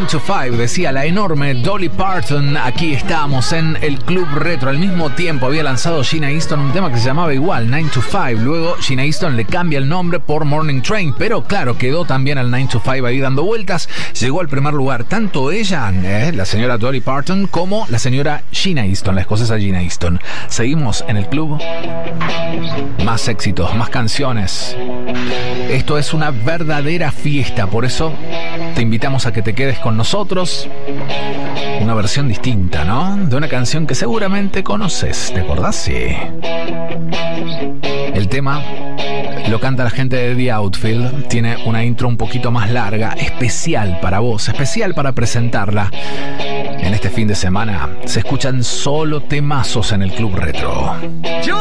to 5, decía la enorme Dolly Parton. Aquí estamos en el Club Retro. Al mismo tiempo había lanzado Sheena Easton un tema que se llamaba igual, 9 to 5. Luego Sheena Easton le cambia el nombre por Morning Train, pero claro, quedó también al 9 to 5 ahí dando vueltas. Llegó al primer lugar tanto ella, la señora Dolly Parton, como la señora Sheena Easton, la escocesa Sheena Easton. Seguimos en el club. Más éxitos, más canciones. Esto es una verdadera fiesta, por eso te invitamos a que te quedes con nosotros. Una versión distinta, ¿no? De una canción que seguramente conoces. ¿Te acordás? Sí. El tema lo canta la gente de The Outfield. Tiene una intro un poquito más larga, especial para vos, especial para presentarla. En este fin de semana se escuchan solo temazos en el Club Retro.